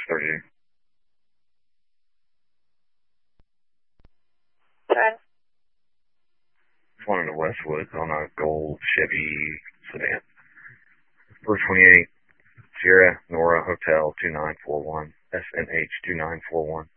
32. Okay. Just wanted to Westwood on a gold Chevy sedan. 428 Sierra Nora Hotel 2941, SNH 2941.